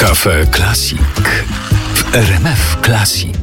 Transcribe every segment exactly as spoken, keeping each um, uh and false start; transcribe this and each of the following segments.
Cafe Classic w R M F Classic.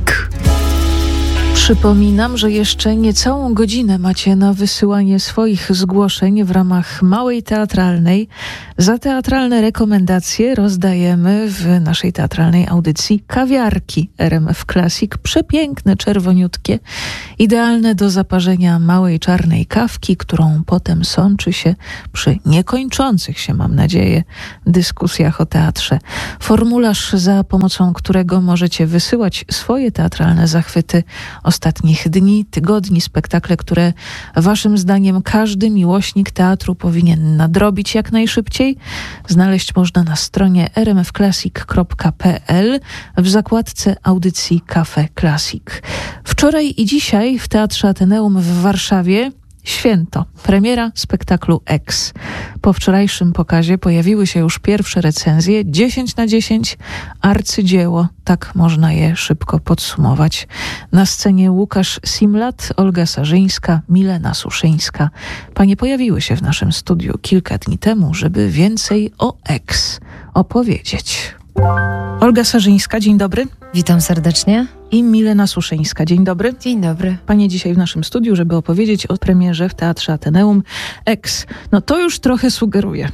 Przypominam, że jeszcze niecałą godzinę macie na wysyłanie swoich zgłoszeń w ramach Małej Teatralnej. Za teatralne rekomendacje rozdajemy w naszej teatralnej audycji kawiarki R M F Classic. Przepiękne, czerwoniutkie, idealne do zaparzenia małej czarnej kawki, którą potem sączy się przy niekończących się, mam nadzieję, dyskusjach o teatrze. Formularz, za pomocą którego możecie wysyłać swoje teatralne zachwyty ostatnich dni, tygodni, spektakle, które waszym zdaniem każdy miłośnik teatru powinien nadrobić jak najszybciej, znaleźć można na stronie r m f classic kropka p l w zakładce audycji Cafe Classic. Wczoraj i dzisiaj w Teatrze Ateneum w Warszawie święto, premiera spektaklu X. Po wczorajszym pokazie pojawiły się już pierwsze recenzje. dziesięć na dziesięć, arcydzieło, tak można je szybko podsumować. Na scenie Łukasz Simlat, Olga Sarzyńska, Milena Suszyńska. Panie pojawiły się w naszym studiu kilka dni temu, żeby więcej o X opowiedzieć. Olga Sarzyńska, dzień dobry. Witam serdecznie. I Milena Suszyńska, dzień dobry. Dzień dobry. Panie dzisiaj w naszym studiu, żeby opowiedzieć o premierze w Teatrze Ateneum X. No to już trochę sugeruje,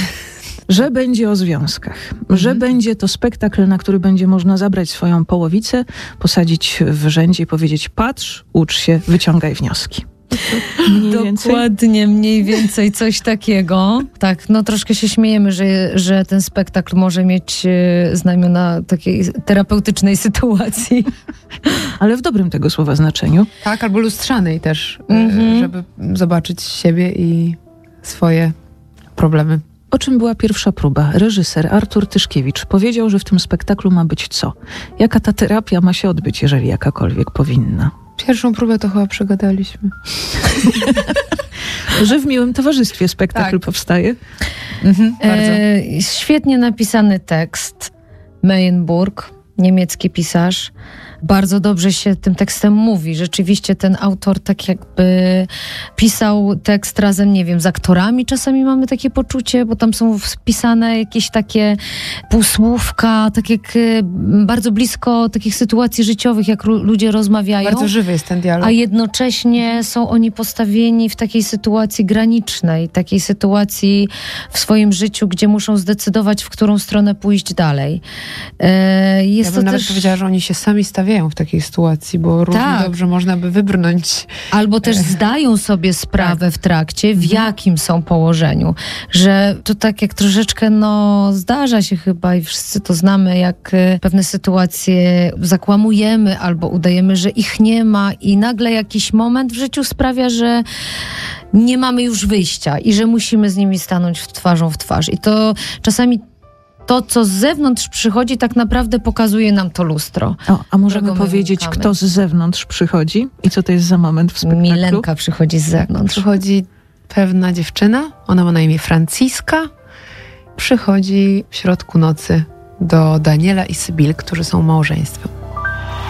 że będzie o związkach, mhm. że będzie to spektakl, na który będzie można zabrać swoją połowicę, posadzić w rzędzie i powiedzieć: patrz, ucz się, wyciągaj wnioski. Mniej Dokładnie, więcej? mniej więcej coś takiego. Tak, no troszkę się śmiejemy, że, że ten spektakl może mieć e, znamiona takiej terapeutycznej sytuacji. Ale w dobrym tego słowa znaczeniu. Tak, albo lustrzanej też, Mhm. e, żeby zobaczyć siebie i swoje problemy. O czym była pierwsza próba? Reżyser Artur Tyszkiewicz powiedział, że w tym spektaklu ma być co? Jaka ta terapia ma się odbyć, jeżeli jakakolwiek powinna? Pierwszą próbę to chyba przegadaliśmy. Że w miłym towarzystwie spektakl tak. powstaje. Mhm, bardzo. E, świetnie napisany tekst. Meyerburg, niemiecki pisarz. Bardzo dobrze się tym tekstem mówi. Rzeczywiście ten autor tak jakby pisał tekst razem, nie wiem, z aktorami. Czasami mamy takie poczucie, bo tam są wpisane jakieś takie półsłówka, tak jak bardzo blisko takich sytuacji życiowych, jak ludzie rozmawiają. Bardzo żywy jest ten dialog. A jednocześnie są oni postawieni w takiej sytuacji granicznej, takiej sytuacji w swoim życiu, gdzie muszą zdecydować, w którą stronę pójść dalej. E, jest ja bym to nawet też... powiedziała, że oni się sami stawiają w takiej sytuacji, bo równie Tak. dobrze można by wybrnąć. Albo też zdają sobie sprawę w trakcie, w jakim są położeniu. Że to tak jak troszeczkę, no zdarza się chyba i wszyscy to znamy, jak y, pewne sytuacje zakłamujemy albo udajemy, że ich nie ma i nagle jakiś moment w życiu sprawia, że nie mamy już wyjścia i że musimy z nimi stanąć w twarzą w twarz. I to czasami to, co z zewnątrz przychodzi, tak naprawdę pokazuje nam to lustro. O, a możemy którego my powiedzieć, łykamy. kto z zewnątrz przychodzi? I co to jest za moment w spektaklu? Milenka przychodzi z zewnątrz. Przychodzi pewna dziewczyna, ona ma na imię Franciska. Przychodzi w środku nocy do Daniela i Sybil, którzy są małżeństwem.